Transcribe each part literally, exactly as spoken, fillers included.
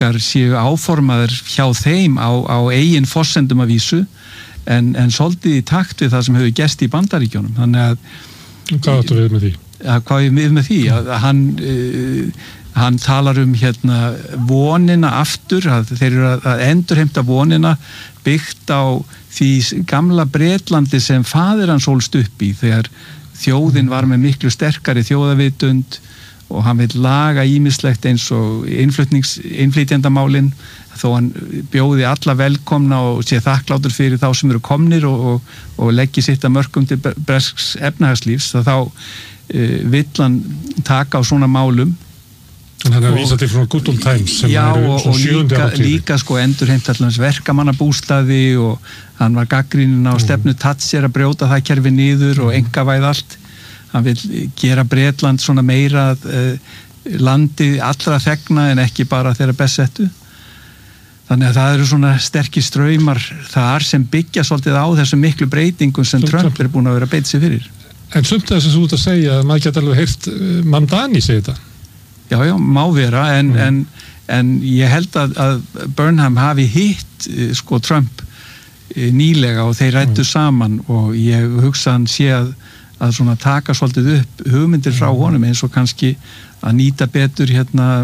séu áformaður hjá þeim á, á eigin forsendum að vísu en, en svolítið í takt við það sem hefur gerst í Bandaríkjunum. Þannig að hvað áttu við með því? Að, hvað er við með því? Að, að hann, uh, hann talar um hérna vonina aftur, að þeir eru að, að endurheimta vonina byggt á því gamla Bretlandi sem faðir hans ólst upp í þegar þjóðin var með miklu sterkari þjóðavitund og hann vil laga ýmislegt eins og innflytjendamálin þó hann bjóði alla velkomna og sé þakklátur fyrir þá sem eru komnir og, og, og leggi sitt að mörkum til bresks efnahagslífs þá uh, vill hann taka á svona málum. En hann er að vísa til frá good old times sem já, eru og, og líka, líka sko endurheimt allans verkamannabústaði og hann var gagnrýninn á stefnu Thatcher að brjóta það kerfi niður og engavæð allt. Hann vil gera Bretland svona meira uh, landi allra þegna en ekki bara þeirra bestsettu. Þannig að það eru svona sterkir straumar þar sem byggja svolítið á þessum miklu breytingum sem Trump er búin að vera að beita sig fyrir. En sumt þess að þú ert að segja að maður geta alveg heyrt Mamdani segja þetta. Já, já, má vera, en, mm. en, en ég held að, að Burnham hafi hitt sko Trump nýlega og þeir ræddu mm. saman og ég hugsa hann sé að, að svona taka svolítið upp hugmyndir frá honum eins og kannski að nýta betur hérna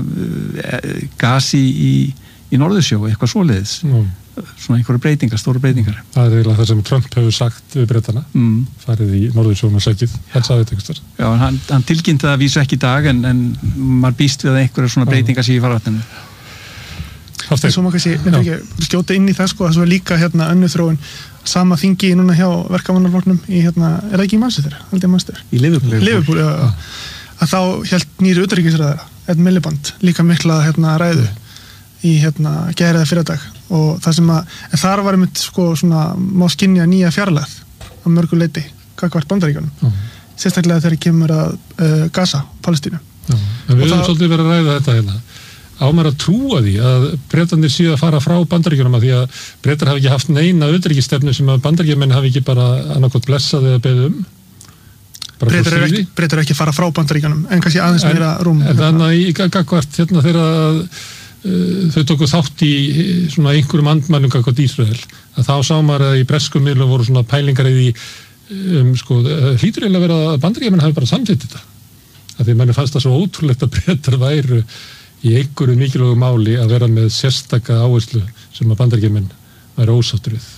gasi í, í Norðursjó, eitthvað svoleiðis. Mm. Svona einhverja breytingar, stóra breytingar. Það er eiginlega það sem Trump hefur sagt við Bretana, mm. farið í Norðursjón og sækið, hann sagði þetta einhvers þar. Já, hann, hann tilkynnti það að vísu ekki í dag en, en maður býst við að einhverja svona breytingar sé í farvatninu. Hafsteinn. Svo maður kannski, myndi ekki skjóta inn í það sko, það svo líka hérna önnur þróun, sama þingi núna hjá verkamannaflokknum í hérna, er það ekki í Manchester? Haldið Manchester? Í Liverpool. Liverpool, já. já. Að þá hélt nýri utanríkisráðherra, Ed Miliband, líka mikla hérna ræðu í hérna gæriða fyrradag og það sem að, en þar var einmitt sko svona, má skynja nýja fjarlægð á mörgu leyti, gagnvart Bandaríkjunum uh-huh. sérstaklega þegar kemur að uh, Gaza, Palestínu. Uh-huh. En við höfum svolítið verið að ræða þetta hérna. Á maður að trúa því að Bretarnir séu að fara frá Bandaríkjunum að því að Bretar hafi ekki haft neina utanríkisstefnu sem að Bandaríkjamenn hafi ekki bara annarkot blessað eða beðið um. Bretar er ekki, Bretar er ekki fara frá Bandaríkjunum en kannski aðeins meira rúm. En þannig í gagnvart hérna þegar þau tóku þátt í svona einhverjum andmælum gagnvart Ísrael að þá sá maður að í breskum miðlum voru svona pælingar í því um, sko, hlýtur eiginlega að vera að Bandaríkjamenn hafi bara samþykkt þetta að því manni fannst það svo ótrúlegt að Bretar væru í einhverju mikilvægu máli að vera með sérstaka áherslu sem að Bandaríkjamenn væru ósáttur við.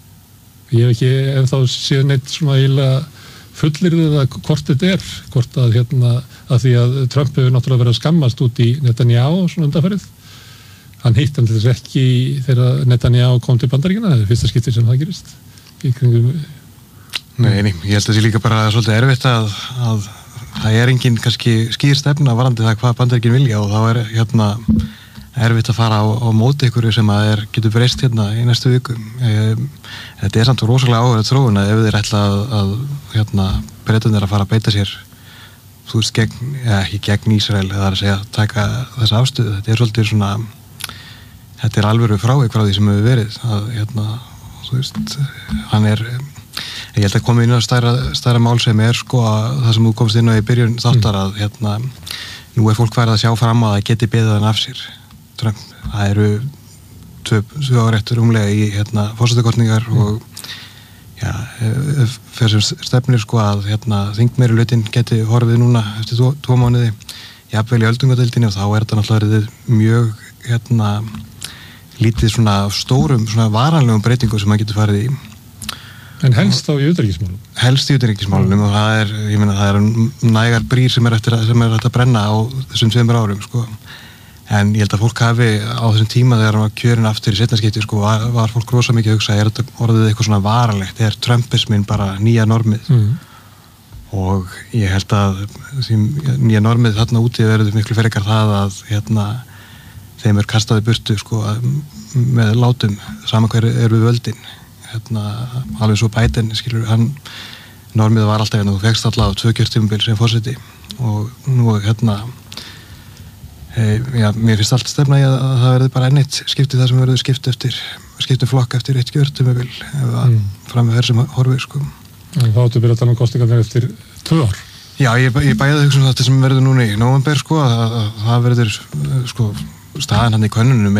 Ég hef ekki ennþá séð neitt svona eiginlega fullyrðið að hvort þetta er hvort að hérna að því að Trump hefur náttúrulega verið að skammast út í Netanyahu svona undanfarið. Hann hitt hann til þess ekki þegar Netanyahu kom til Bandaríkjanna, það er fyrsta skipti sem það gerist í kringum. Nei, nei, ég held að það sé líka bara svolítið erfitt að, að það er engin kannski skýr stefna varandi það hvað Bandaríkin vilja og þá er hérna erfitt að fara á, á móti ykkur sem að er, getur breyst hérna í næstu viku. Þetta er samt rosalega áhverð þróun að ef þeir ætla að, að hérna Bretarnir að fara að beita sér þú veist, gegn, ja, ekki gegn Ísrael eða að segja, taka þessa afstöðu. Þetta er svolítið svona þetta er alvöru frávik frá því sem hefur verið að, hérna, þú veist, hann er ég held að koma inn á stærra, stærra mál sem er sko að það sem þú komst inn á í byrjun þáttar að, hérna, nú er fólk værið að sjá fram að það geti beðið hann af sér Trump. Það eru tvö ár eftir umlega í, hérna, forsetakosningar mm. og já, fyrir sem stefnir sko að, hérna, þingmeirihlutin geti horfið núna eftir tvo, tvo mánuði jafnvel í öldungadeildinni og þá er þetta náttúrulega mjög, hérna lítið svona stórum, svona varanlegum breytingum sem maður getur farið í. En helst þá í utanríkismálum? Helst í utanríkismálum mm. og það er, ég meina, það er nægar brýr sem er eftir að, sem er eftir að brenna á þessum tveimur árum, sko. En ég held að fólk hafi á þessum tíma þegar hann var kjörinn aftur í seinna skipti, sko, var, var fólk rosa mikið að hugsa, er þetta orðið eitthvað svona varanlegt, er Trumpismin bara nýja normið? Mm. Og ég held að nýja normið þarna úti verður miklu frekar það að, hérna, þeim er kastaði burtu sko, með látum saman hver er við völdin hérna, alveg svo Biden skilur, hann, normið var alltaf hérna, þú fegst alltaf tvö kjörtímabil sem forseti og nú hérna e, já, mér finnst allt stefna í að, að það verður bara enn eitt skipti það sem verður skipt eftir skipti flokk eftir eitt kjörtímabil ef að mm. fram með þær sem horfir sko. En þá áttu byrja að tala um kosningarnar eftir tvö ár. Já, ég, ég bæði að hugsa um þetta sem verður núna í nóvember sko, að, að það verður sko staðan hann í könnunum